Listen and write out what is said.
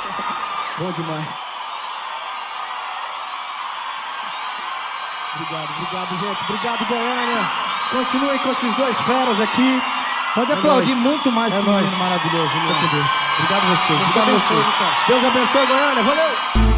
Bom demais. Obrigado, gente. Obrigado, Goiânia. Continuem com esses dois feras aqui. Pode aplaudir muito mais esse menino maravilhoso. Obrigado a vocês. Deus abençoe. Deus abençoe, Goiânia. Valeu!